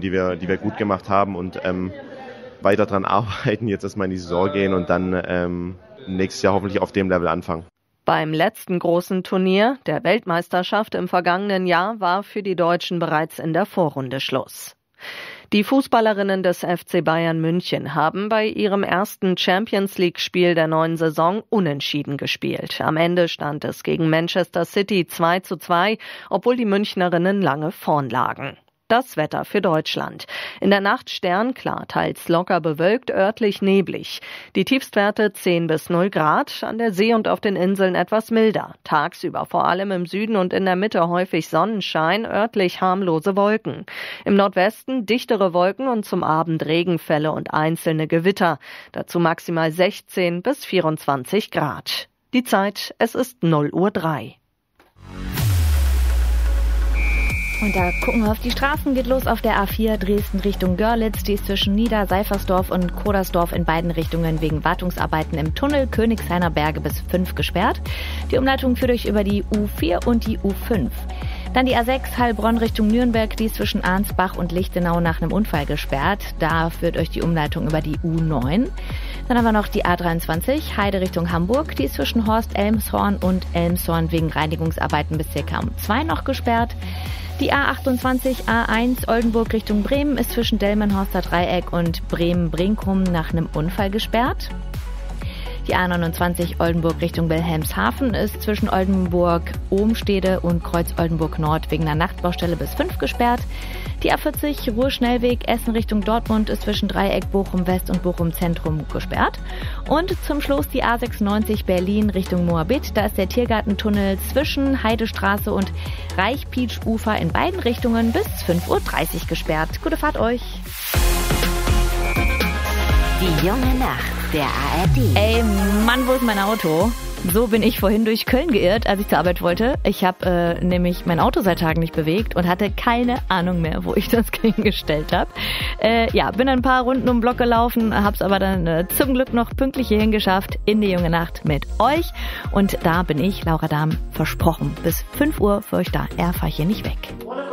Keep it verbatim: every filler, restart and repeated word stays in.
die wir, die wir gut gemacht haben und ähm, weiter dran arbeiten, jetzt erstmal in die Saison gehen und dann ähm, nächstes Jahr hoffentlich auf dem Level anfangen. Beim letzten großen Turnier, der Weltmeisterschaft im vergangenen Jahr, war für die Deutschen bereits in der Vorrunde Schluss. Die Fußballerinnen des F C Bayern München haben bei ihrem ersten Champions-League-Spiel der neuen Saison unentschieden gespielt. Am Ende stand es gegen Manchester City zwei zu zwei, obwohl die Münchnerinnen lange vorn lagen. Das Wetter für Deutschland. In der Nacht sternklar, teils locker bewölkt, örtlich neblig. Die Tiefstwerte zehn bis null Grad, an der See und auf den Inseln etwas milder. Tagsüber vor allem im Süden und in der Mitte häufig Sonnenschein, örtlich harmlose Wolken. Im Nordwesten dichtere Wolken und zum Abend Regenfälle und einzelne Gewitter. Dazu maximal sechzehn bis vierundzwanzig Grad. Die Zeit, es ist null Uhr drei. Und da gucken wir auf die Straßen, geht los auf der A vier Dresden Richtung Görlitz. Die ist zwischen Nieder-Seifersdorf und Kodersdorf in beiden Richtungen wegen Wartungsarbeiten im Tunnel Königshainer Berge bis fünf gesperrt. Die Umleitung führt euch über die U vier und die U fünf. Dann die A sechs Heilbronn Richtung Nürnberg, die ist zwischen Arnsbach und Lichtenau nach einem Unfall gesperrt. Da führt euch die Umleitung über die U neun. Dann haben wir noch die A dreiundzwanzig Heide Richtung Hamburg, die ist zwischen Horst Elmshorn und Elmshorn wegen Reinigungsarbeiten bis circa um zwei noch gesperrt. Die A achtundzwanzig A eins Oldenburg Richtung Bremen ist zwischen Delmenhorster Dreieck und Bremen-Brinkum nach einem Unfall gesperrt. Die A neunundzwanzig Oldenburg Richtung Wilhelmshaven ist zwischen Oldenburg-Ohmstede und Kreuz-Oldenburg-Nord wegen einer Nachtbaustelle bis fünf gesperrt. Die A vierzig Ruhr-Schnellweg Essen Richtung Dortmund ist zwischen Dreieck Bochum-West und Bochum-Zentrum gesperrt. Und zum Schluss die A sechsundneunzig Berlin Richtung Moabit. Da ist der Tiergartentunnel zwischen Heidestraße und Reichpietsch-Ufer in beiden Richtungen bis fünf Uhr dreißig gesperrt. Gute Fahrt euch! Die junge Nacht der A R D. Ey, Mann, wo ist mein Auto? So bin ich vorhin durch Köln geirrt, als ich zur Arbeit wollte. Ich habe äh, nämlich mein Auto seit Tagen nicht bewegt und hatte keine Ahnung mehr, wo ich das hingestellt habe. Äh, ja, bin ein paar Runden um den Block gelaufen, hab's aber dann äh, zum Glück noch pünktlich hierhin geschafft in die junge Nacht mit euch. Und da bin ich, Laura Dahm, versprochen. Bis fünf Uhr für euch da. Er fahre hier nicht weg.